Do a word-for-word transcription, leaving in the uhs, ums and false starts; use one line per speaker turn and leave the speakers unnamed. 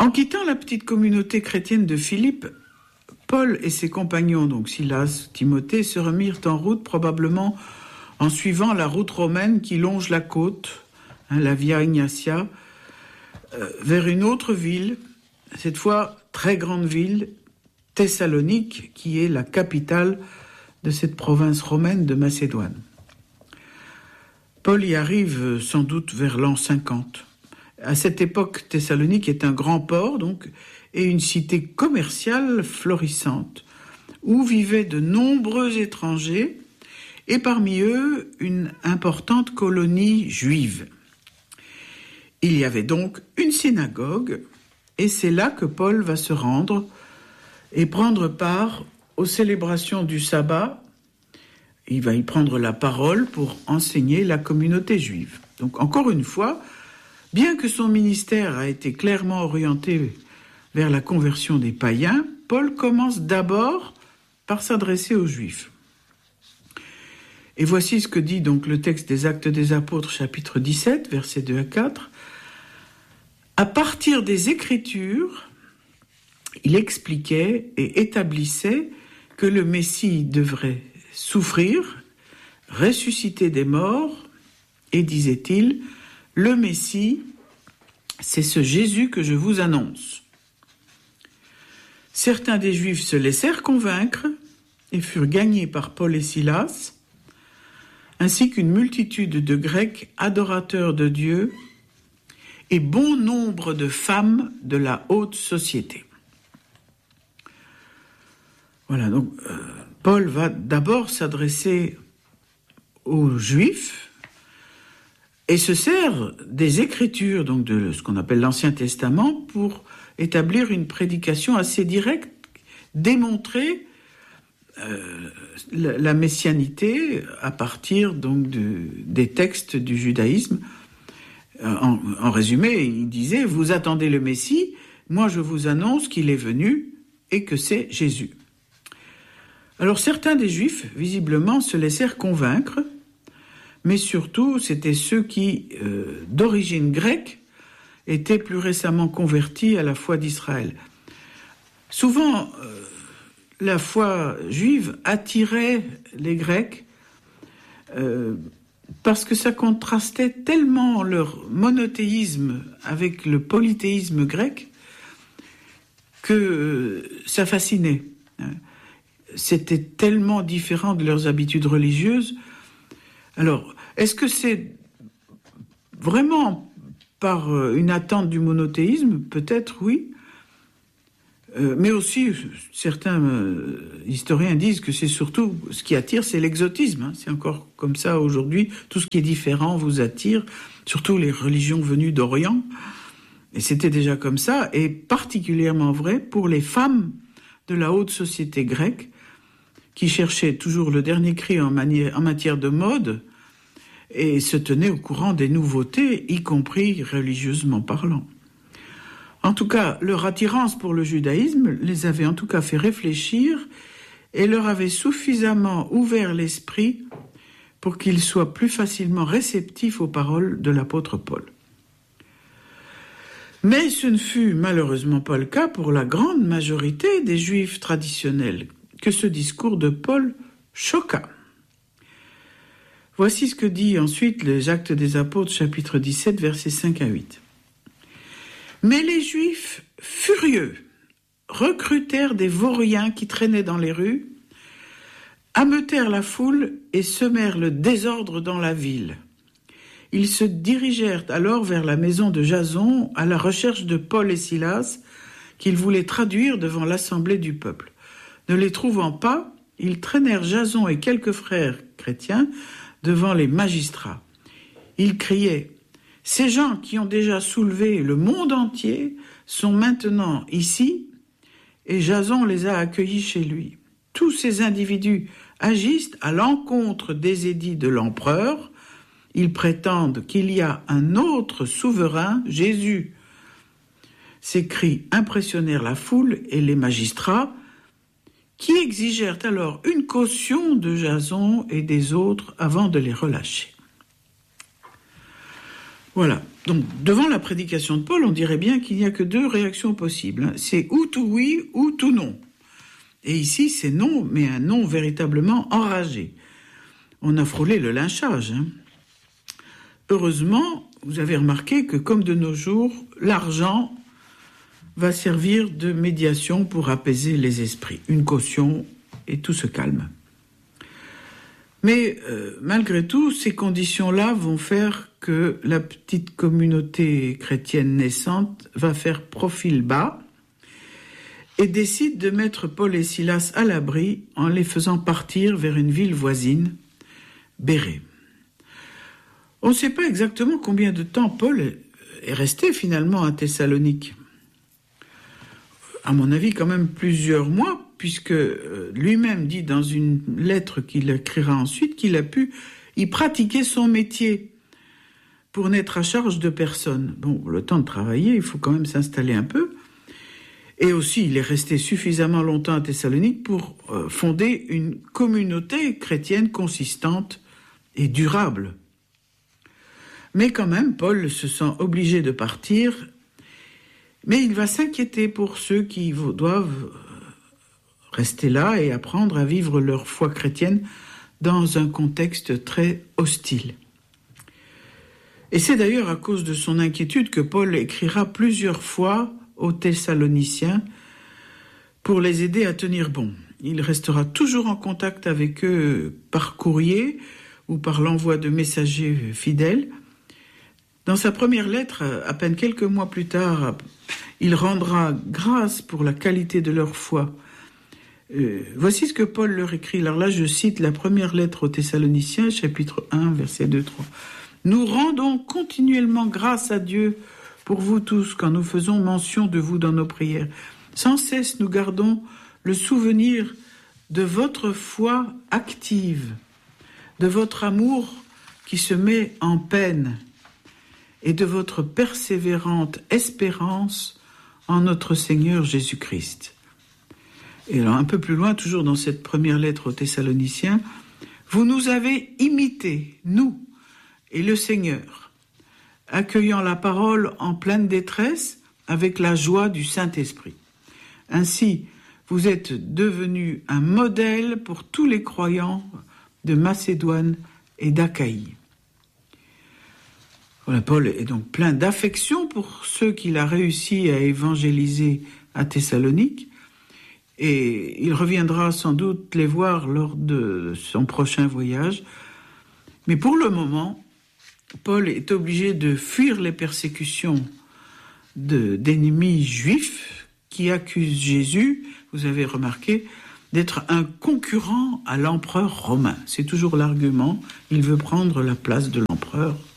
En quittant la petite communauté chrétienne de Philippe, Paul et ses compagnons, donc Silas, Timothée, se remirent en route probablement en suivant la route romaine qui longe la côte, hein, la Via Ignatia, euh, vers une autre ville, cette fois très grande ville, Thessalonique, qui est la capitale de cette province romaine de Macédoine. Paul y arrive sans doute vers l'an cinquante. À cette époque, Thessalonique est un grand port, donc, et une cité commerciale florissante, où vivaient de nombreux étrangers, et parmi eux, une importante colonie juive. Il y avait donc une synagogue, et c'est là que Paul va se rendre et prendre part aux célébrations du sabbat. Il va y prendre la parole pour enseigner la communauté juive. Donc, encore une fois, bien que son ministère a été clairement orienté vers la conversion des païens, Paul commence d'abord par s'adresser aux Juifs. Et voici ce que dit donc le texte des Actes des Apôtres, chapitre dix-sept, versets deux à quatre. À partir des Écritures, il expliquait et établissait que le Messie devrait souffrir, ressusciter des morts, et disait-il, le Messie, c'est ce Jésus que je vous annonce. Certains des Juifs se laissèrent convaincre et furent gagnés par Paul et Silas, ainsi qu'une multitude de Grecs adorateurs de Dieu et bon nombre de femmes de la haute société. Voilà, donc euh, Paul va d'abord s'adresser aux Juifs et se sert des Écritures, donc de ce qu'on appelle l'Ancien Testament, pour établir une prédication assez directe, démontrer euh, la, la messianité à partir donc de, des textes du judaïsme. En, en résumé, il disait, vous attendez le Messie, moi je vous annonce qu'il est venu et que c'est Jésus. Alors certains des Juifs, visiblement, se laissèrent convaincre, mais surtout, c'était ceux qui, euh, d'origine grecque, étaient plus récemment convertis à la foi d'Israël. Souvent, euh, la foi juive attirait les Grecs euh, parce que ça contrastait tellement leur monothéisme avec le polythéisme grec que euh, ça fascinait. C'était tellement différent de leurs habitudes religieuses. Alors, est-ce que c'est vraiment par une attente du monothéisme ? Peut-être, oui. Euh, mais aussi, certains euh, historiens disent que c'est surtout, ce qui attire, c'est l'exotisme. Hein. C'est encore comme ça aujourd'hui. Tout ce qui est différent vous attire, surtout les religions venues d'Orient. Et c'était déjà comme ça, et particulièrement vrai pour les femmes de la haute société grecque, qui cherchaient toujours le dernier cri en, manière, en matière de mode et se tenaient au courant des nouveautés, y compris religieusement parlant. En tout cas, leur attirance pour le judaïsme les avait en tout cas fait réfléchir et leur avait suffisamment ouvert l'esprit pour qu'ils soient plus facilement réceptifs aux paroles de l'apôtre Paul. Mais ce ne fut malheureusement pas le cas pour la grande majorité des Juifs traditionnels, que ce discours de Paul choqua. Voici ce que dit ensuite les Actes des Apôtres, chapitre dix-sept, versets cinq à huit. Mais les Juifs, furieux, recrutèrent des vauriens qui traînaient dans les rues, ameutèrent la foule et semèrent le désordre dans la ville. Ils se dirigèrent alors vers la maison de Jason à la recherche de Paul et Silas, qu'ils voulaient traduire devant l'assemblée du peuple. Ne les trouvant pas, ils traînèrent Jason et quelques frères chrétiens devant les magistrats. Ils criaient « Ces gens qui ont déjà soulevé le monde entier sont maintenant ici, et Jason les a accueillis chez lui. Tous ces individus agissent à l'encontre des édits de l'empereur. Ils prétendent qu'il y a un autre souverain, Jésus. » Ces cris impressionnèrent la foule et les magistrats, qui exigèrent alors une caution de Jason et des autres avant de les relâcher. Voilà. Donc, devant la prédication de Paul, on dirait bien qu'il n'y a que deux réactions possibles. C'est ou tout oui ou tout non. Et ici, c'est non, mais un non véritablement enragé. On a frôlé le lynchage. Hein. Heureusement, vous avez remarqué que, comme de nos jours, l'argent va servir de médiation pour apaiser les esprits. Une caution et tout se calme. Mais euh, malgré tout, ces conditions-là vont faire que la petite communauté chrétienne naissante va faire profil bas et décide de mettre Paul et Silas à l'abri en les faisant partir vers une ville voisine, Bérée. On ne sait pas exactement combien de temps Paul est resté finalement à Thessalonique. À mon avis, quand même plusieurs mois, puisque lui-même dit dans une lettre qu'il écrira ensuite qu'il a pu y pratiquer son métier pour n'être à charge de personne. Bon, le temps de travailler, il faut quand même s'installer un peu. Et aussi, il est resté suffisamment longtemps à Thessalonique pour euh, fonder une communauté chrétienne consistante et durable. Mais quand même, Paul se sent obligé de partir, mais il va s'inquiéter pour ceux qui doivent rester là et apprendre à vivre leur foi chrétienne dans un contexte très hostile. Et c'est d'ailleurs à cause de son inquiétude que Paul écrira plusieurs fois aux Thessaloniciens pour les aider à tenir bon. Il restera toujours en contact avec eux par courrier ou par l'envoi de messagers fidèles. Dans sa première lettre, à peine quelques mois plus tard, il rendra grâce pour la qualité de leur foi. Euh, voici ce que Paul leur écrit. Alors là, je cite la première lettre aux Thessaloniciens, chapitre un, versets deux à trois. « Nous rendons continuellement grâce à Dieu pour vous tous, quand nous faisons mention de vous dans nos prières. Sans cesse, nous gardons le souvenir de votre foi active, de votre amour qui se met en peine et de votre persévérante espérance en notre Seigneur Jésus-Christ. » Et alors, un peu plus loin, toujours dans cette première lettre aux Thessaloniciens, « Vous nous avez imités, nous et le Seigneur, accueillant la parole en pleine détresse avec la joie du Saint-Esprit. Ainsi, vous êtes devenus un modèle pour tous les croyants de Macédoine et d'Achaïe. » Voilà, Paul est donc plein d'affection pour ceux qu'il a réussi à évangéliser à Thessalonique, et il reviendra sans doute les voir lors de son prochain voyage. Mais pour le moment, Paul est obligé de fuir les persécutions de, d'ennemis juifs qui accusent Jésus, vous avez remarqué, d'être un concurrent à l'empereur romain. C'est toujours l'argument, il veut prendre la place de l'empereur